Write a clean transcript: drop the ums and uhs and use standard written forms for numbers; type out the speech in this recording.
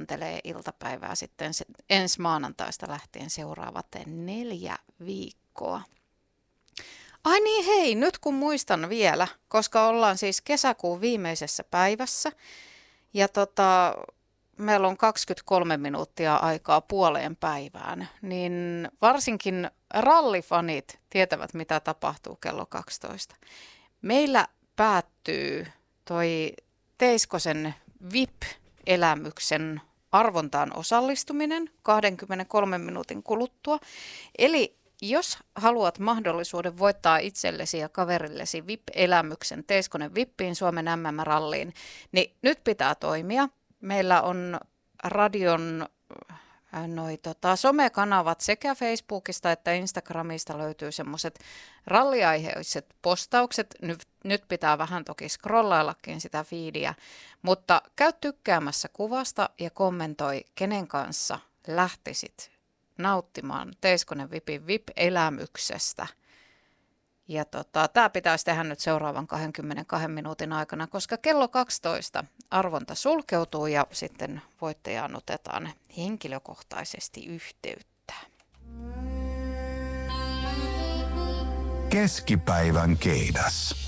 kuuntelee iltapäivää sitten ensi maanantaista lähtien seuraavat 4 viikkoa. Ai niin hei, nyt kun muistan vielä, koska ollaan siis kesäkuun viimeisessä päivässä ja meillä on 23 minuuttia aikaa puoleen päivään, niin varsinkin rallifanit tietävät, mitä tapahtuu kello 12. Meillä päättyy toi Teiskosen VIP-elämyksen arvontaan osallistuminen 23 minuutin kuluttua. Eli jos haluat mahdollisuuden voittaa itsellesi ja kaverillesi VIP-elämyksen Teiskonen VIPiin Suomen MM-ralliin, niin nyt pitää toimia. Meillä on radion somekanavat sekä Facebookista että Instagramista löytyy semmoiset ralliaiheiset postaukset. Nyt pitää vähän toki scrollaillakin sitä feediä, mutta käy tykkäämässä kuvasta ja kommentoi, kenen kanssa lähtisit nauttimaan Teiskonen VIPin VIP-elämyksestä. Ja tämä pitäisi tehdä nyt seuraavan 22 minuutin aikana, koska kello 12 arvonta sulkeutuu ja sitten voittajaan otetaan henkilökohtaisesti yhteyttä. Keskipäivän keidas.